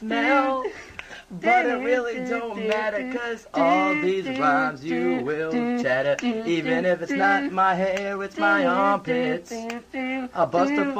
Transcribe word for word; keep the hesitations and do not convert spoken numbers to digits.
smell. But it really don't matter, cause all these rhymes you will chatter. Even if it's not my hair, it's my armpits. I'll bust up